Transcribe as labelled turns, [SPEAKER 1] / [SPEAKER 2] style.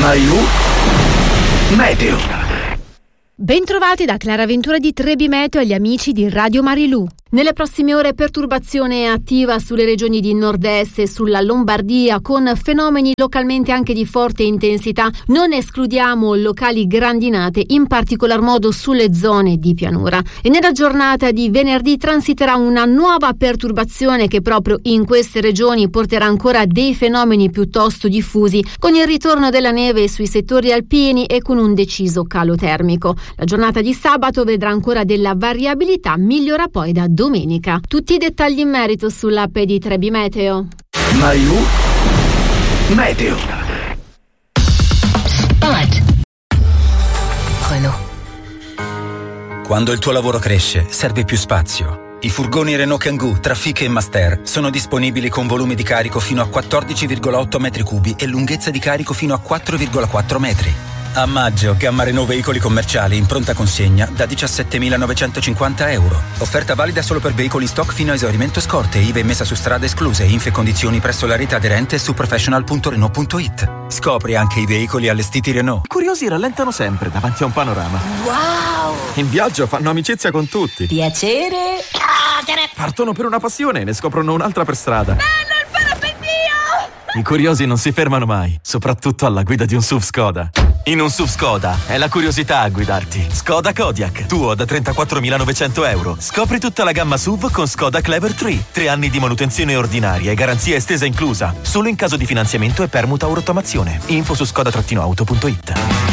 [SPEAKER 1] Marilù Meteo.
[SPEAKER 2] Bentrovati da Clara Ventura di Trebi Meteo e agli amici di Radio Marilù. Nelle prossime ore perturbazione attiva sulle regioni di nord-est e sulla Lombardia con fenomeni localmente anche di forte intensità. Non escludiamo locali grandinate, in particolar modo sulle zone di pianura. E nella giornata di venerdì transiterà una nuova perturbazione che proprio in queste regioni porterà ancora dei fenomeni piuttosto diffusi, con il ritorno della neve sui settori alpini e con un deciso calo termico. La giornata di sabato vedrà ancora della variabilità, migliora poi da domenica. Tutti i dettagli in merito sull'app di Trebi Meteo.
[SPEAKER 1] Marilù Meteo.
[SPEAKER 3] Spot. Renault.
[SPEAKER 4] Quando il tuo lavoro cresce, serve più spazio. I furgoni Renault Kangoo, Trafic e Master sono disponibili con volumi di carico fino a 14,8 metri cubi e lunghezza di carico fino a 4,4 metri. A maggio, gamma Renault veicoli commerciali in pronta consegna da 17.950 euro. Offerta valida solo per veicoli in stock fino a esaurimento scorte, IVA e messa su strada escluse, info e condizioni presso la rete aderente su professional.renault.it. Scopri anche i veicoli allestiti Renault.
[SPEAKER 5] I curiosi rallentano sempre davanti a un panorama.
[SPEAKER 3] Wow!
[SPEAKER 5] In viaggio fanno amicizia con tutti.
[SPEAKER 3] Piacere.
[SPEAKER 5] Partono per una passione e ne scoprono un'altra per strada.
[SPEAKER 3] Bello il parapendio!
[SPEAKER 5] I curiosi non si fermano mai, soprattutto alla guida di un SUV Skoda. In un SUV Skoda è la curiosità a guidarti. Skoda Kodiaq, tuo da 34.900 euro. Scopri tutta la gamma SUV con Skoda Clever 3. 3 anni di manutenzione ordinaria e garanzia estesa inclusa. Solo in caso di finanziamento e permuta o rottamazione. Info su skoda-auto.it.